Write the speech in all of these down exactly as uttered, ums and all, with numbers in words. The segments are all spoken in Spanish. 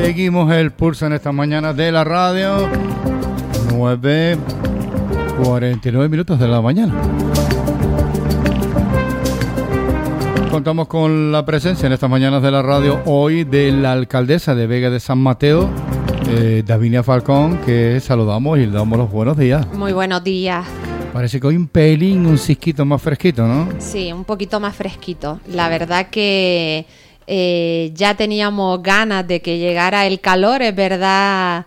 Seguimos el pulso en esta mañana de la radio. nueve cuarenta y nueve minutos de la mañana. Contamos con la presencia en estas mañanas de la radio hoy de la alcaldesa de Vega de San Mateo, eh, Davinia Falcón, que saludamos y le damos los buenos días. Muy buenos días. Parece que hoy un pelín, un cisquito más fresquito, ¿no? Sí, un poquito más fresquito. La verdad que eh, ya teníamos ganas de que llegara el calor, es verdad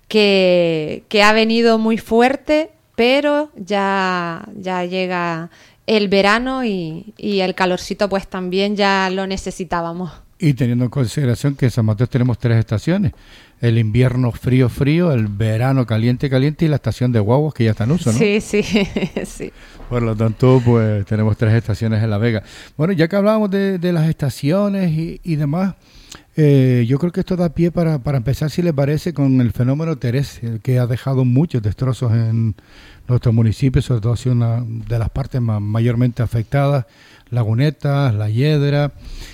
que, que ha venido muy fuerte, pero ya, ya llega el verano y, y el calorcito pues también ya lo necesitábamos. Y teniendo en consideración que en San Mateo tenemos tres estaciones, el invierno frío frío, el verano caliente caliente y la estación de guaguas que ya está en uso, ¿no? Sí, sí, sí. Por lo tanto, pues tenemos tres estaciones en La Vega. Bueno, ya que hablábamos de, de las estaciones y, y demás, eh, yo creo que esto da pie para, para empezar, si les parece, con el fenómeno Teresa, que ha dejado muchos destrozos en nuestro municipio, sobre todo ha sido una de las partes más, mayormente afectadas, Lagunetas, La Hiedra.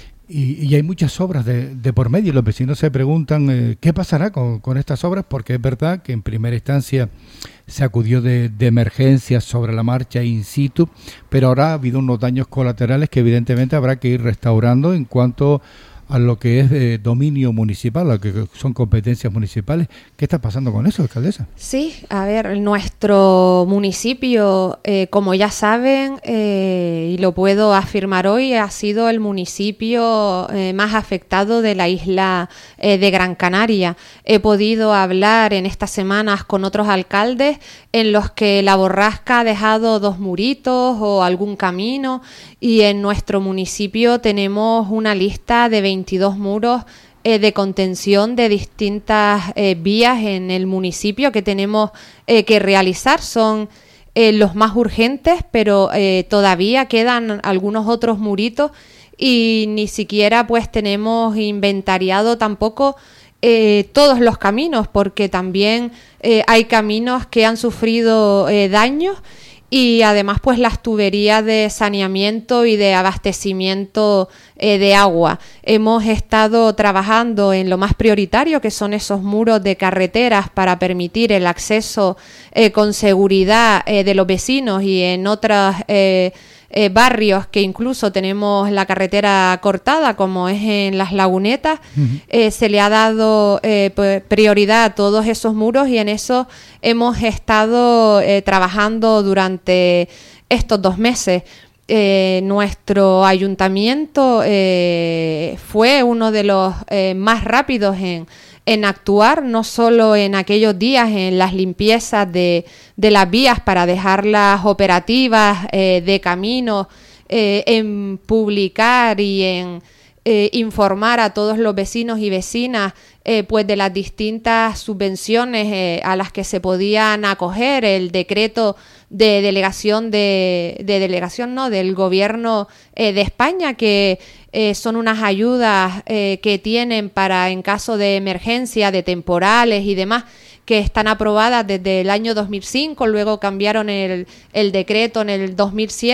Y, y hay muchas obras de, de por medio y los vecinos se preguntan eh, qué pasará con, con estas obras, porque es verdad que en primera instancia se acudió de, de emergencia sobre la marcha in situ, pero ahora ha habido unos daños colaterales que evidentemente habrá que ir restaurando en cuanto a lo que es de dominio municipal, a lo que son competencias municipales. ¿Qué está pasando con eso, alcaldesa? Sí, a ver, nuestro municipio, eh, como ya saben, eh, y lo puedo afirmar hoy, ha sido el municipio eh, más afectado de la isla eh, de Gran Canaria. He podido hablar en estas semanas con otros alcaldes en los que la borrasca ha dejado dos muritos o algún camino, y en nuestro municipio tenemos una lista de veintidós muros eh, de contención de distintas eh, vías en el municipio que tenemos eh, que realizar. Son eh, los más urgentes, pero eh, todavía quedan algunos otros muritos y ni siquiera pues tenemos inventariado tampoco eh, todos los caminos, porque también eh, hay caminos que han sufrido eh, daños. Y además pues las tuberías de saneamiento y de abastecimiento eh, de agua. Hemos estado trabajando en lo más prioritario, que son esos muros de carreteras para permitir el acceso eh, con seguridad eh, de los vecinos, y en otros eh, eh, barrios que incluso tenemos la carretera cortada, como es en Las Lagunetas. Uh-huh. eh, se le ha dado eh, prioridad a todos esos muros, y en eso hemos estado eh, trabajando durante estos dos meses. Eh, nuestro ayuntamiento eh, fue uno de los eh, más rápidos en, en actuar, no solo en aquellos días en las limpiezas de, de las vías para dejarlas operativas, eh, de camino, eh, en publicar y en eh, informar a todos los vecinos y vecinas Eh, pues de las distintas subvenciones eh, a las que se podían acoger, el decreto de delegación de, de delegación no del gobierno eh, de España, que eh, son unas ayudas eh, que tienen para en caso de emergencia, de temporales y demás, que están aprobadas desde el año dos mil cinco, luego cambiaron el, el decreto en el dos mil siete